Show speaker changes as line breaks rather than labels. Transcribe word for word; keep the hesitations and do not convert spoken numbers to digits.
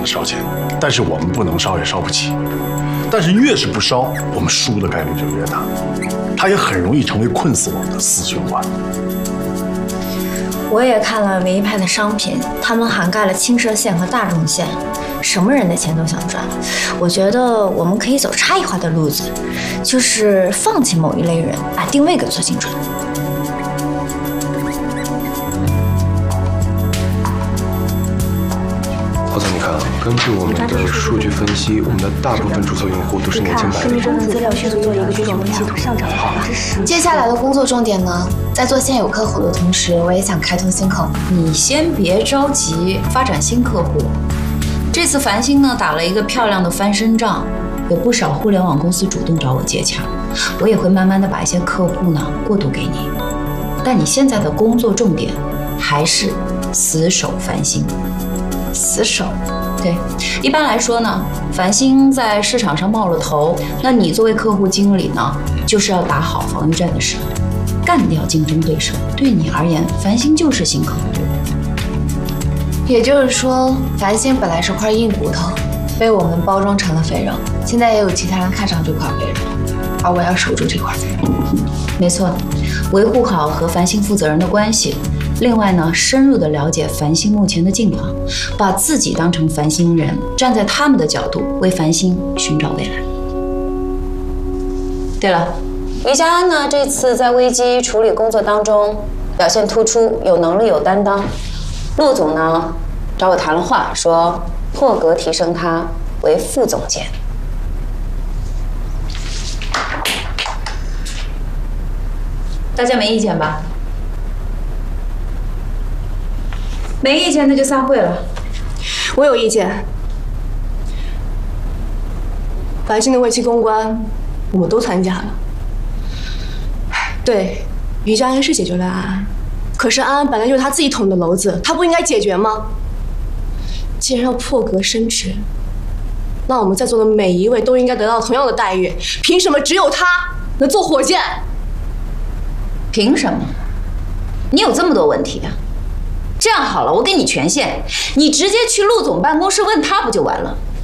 的烧钱，但是我们不能烧也烧不起。但是越是不烧，我们输的概率就越大，它也很容易成为困死我们的死循环。
我也看了唯一派的商品，他们涵盖了轻射线和大众线，什么人的钱都想赚。我觉得我们可以走差异化的路子，就是放弃某一类人，把定位给做精准。
郝总，你看啊，根据我们的数据分析，我们的大部分注册用户都是年轻白领。
资料迅速做一个这种分析图上涨的话，
接下来的工作重点呢，在做现有客户的同时，我也想开拓新客户。
你先别着急发展新客户，这次繁星呢打了一个漂亮的翻身仗，有不少互联网公司主动找我接洽，我也会慢慢的把一些客户呢过渡给你。但你现在的工作重点还是死守繁星。死守，对，一般来说呢，繁星在市场上冒了头，那你作为客户经理呢，就是要打好防御战的事，干掉竞争对手。对你而言，繁星就是新客户。
也就是说，繁星本来是块硬骨头，被我们包装成了肥肉，现在也有其他人看上这块肥肉，而我要守住这块肥肉。
没错，维护好和繁星负责人的关系。另外呢，深入的了解繁星目前的境况，把自己当成繁星人，站在他们的角度为繁星寻找未来。对了，于家安呢这次在危机处理工作当中表现突出，有能力有担当。陆总呢找我谈了话，说破格提升他为副总监。大家没意见吧？没意见，那就散会了。
我有意见。繁星的危机公关，我们都参加了。对，于家安是解决了安安，可是安安本来就是他自己捅的篓子，他不应该解决吗？既然要破格升职，那我们在座的每一位都应该得到同样的待遇。凭什么只有他能坐火箭？
凭什么？你有这么多问题啊？这样好了，我给你权限，你直接去陆总办公室问他不就完了？